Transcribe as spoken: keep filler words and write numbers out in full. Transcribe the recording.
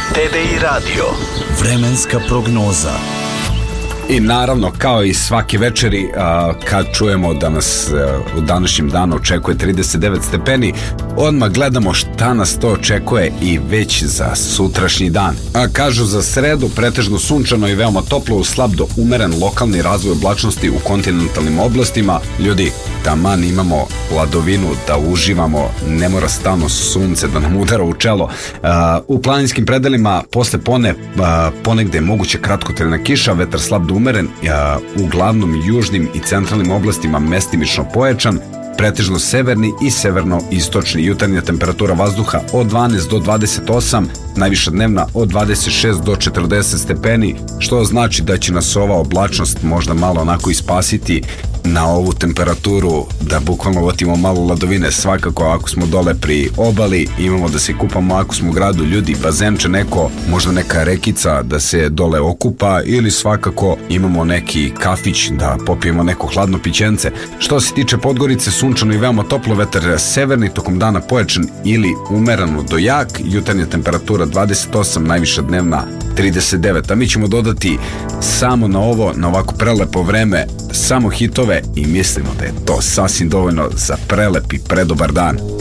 T D I Radio. Vremenska prognoza. I naravno, kao i svake večeri, a, kad čujemo da nas a, u današnjem danu očekuje trideset devet stepeni, odmah gledamo šta nas to očekuje i već za sutrašnji dan. A, kažu za sredu pretežno sunčano i veoma toplo uz slab do umeren lokalni razvoj oblačnosti u kontinentalnim oblastima. Ljudi, taman imamo ladovinu da uživamo, ne mora stalno sunce da nam udara u čelo. A, u planinskim predelima posle pone a, ponegde je moguće kratkotrajna kiša, vetar slab do umeren, a, uglavnom južnim i centralnim oblastima mestimično pojačan, pretežno severni i severno-istočni. Jutarnja temperatura vazduha od dvanaest do dvadeset osam, najviša dnevna od dvadeset šest do četrdeset stepeni, što znači da će nas ova oblačnost možda malo onako ispasiti na ovu temperaturu, da bukvalno vatimo malo ladovine. Svakako ako smo dole pri obali, imamo da se kupamo, ako smo u gradu, ljudi, bazenče neko, možda neka rekica da se dole okupa, ili svakako imamo neki kafić da popijemo neko hladno pićence. Što se tiče Podgorice, sunčano i veoma toplo, vetar severni, tokom dana pojačan ili umereno do jak, jutarnja temperatura dvadeset osam, najviša dnevna trideset devet, a mi ćemo dodati samo na ovo, na ovako prelepo vreme, samo hitove i mislimo da je to sasvim dovoljno za prelep i predobar dan.